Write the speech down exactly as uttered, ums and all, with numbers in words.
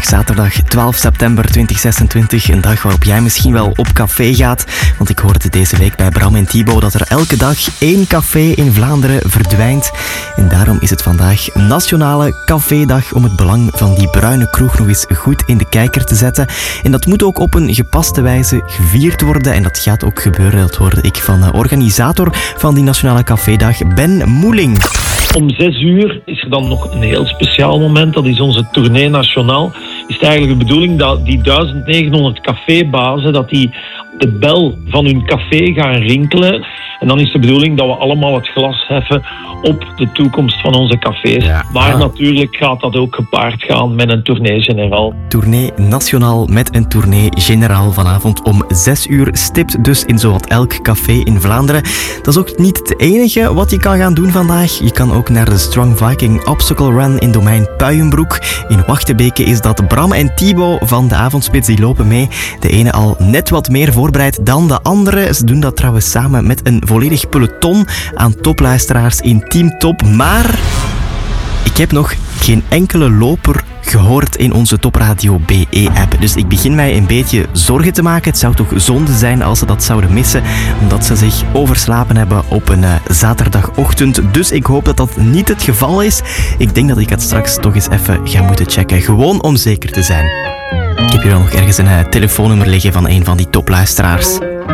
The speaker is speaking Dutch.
vandaag zaterdag twaalf september tweeduizend zesentwintig. Een dag waarop jij misschien wel op café gaat. Want ik hoorde deze week bij Bram en Thibaut dat er elke dag één café in Vlaanderen verdwijnt. En daarom is het vandaag Nationale Cafédag om het belang van die bruine kroeg nog eens goed in de kijker te zetten. En dat moet ook op een gepaste wijze gevierd worden. En dat gaat ook gebeuren. Dat hoorde ik van de organisator van die Nationale Cafédag, Ben Moeling. Om zes uur is er dan nog een heel speciaal moment. Dat is onze tournee nationaal. Is het eigenlijk de bedoeling dat die duizend negenhonderd cafébazen, dat die de bel van hun café gaan rinkelen. En dan is de bedoeling dat we allemaal het glas heffen op de toekomst van onze cafés. Ja. Maar ah. natuurlijk gaat dat ook gepaard gaan met een tournee generaal. Tournee nationaal met een tournee generaal vanavond om zes uur stipt. Dus in zowat elk café in Vlaanderen. Dat is ook niet het enige wat je kan gaan doen vandaag. Je kan ook naar de Strong Viking Obstacle Run in domein Puijenbroek. In Wachtebeke is dat Bram en Thibaut van de Avondspits, die lopen mee. De ene al net wat meer voorbereid dan de andere. Ze doen dat trouwens samen met een volledig peloton aan topluisteraars in Team Top. Maar ik heb nog geen enkele loper gehoord in onze Topradio B E-app. Dus ik begin mij een beetje zorgen te maken. Het zou toch zonde zijn als ze dat zouden missen, omdat ze zich overslapen hebben op een uh, zaterdagochtend. Dus ik hoop dat dat niet het geval is. Ik denk dat ik het straks toch eens even ga moeten checken. Gewoon om zeker te zijn. Ik heb hier nog ergens een uh, telefoonnummer liggen van een van die topluisteraars.